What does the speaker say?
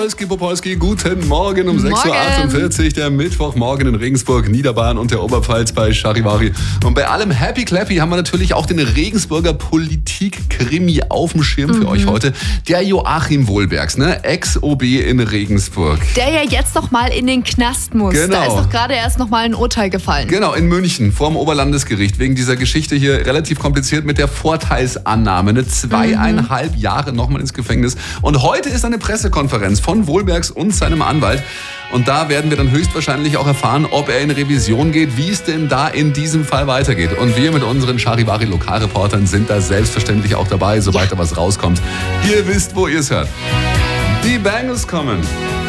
Popolski, guten Morgen um 6.48 Uhr, der Mittwochmorgen in Regensburg, Niederbayern und der Oberpfalz bei Charivari. Und bei allem Happy Clappy haben wir natürlich auch den Regensburger Politik-Krimi auf dem Schirm für euch heute. Der Joachim Wohlbergs, Ex-OB in Regensburg. Der ja jetzt noch mal in den Knast muss. Genau. Da ist doch gerade erst noch mal ein Urteil gefallen. Genau, in München vorm Oberlandesgericht. Wegen dieser Geschichte hier relativ kompliziert mit der Vorteilsannahme. 2,5 Jahre nochmal ins Gefängnis. Und heute ist eine Pressekonferenz von Wohlbergs und seinem Anwalt. Und da werden wir dann höchstwahrscheinlich auch erfahren, ob er in Revision geht, wie es denn da in diesem Fall weitergeht. Und wir mit unseren Charivari-Lokalreportern sind da selbstverständlich auch dabei, sobald da was rauskommt. Ihr wisst, wo ihr es hört. Die Bangles kommen.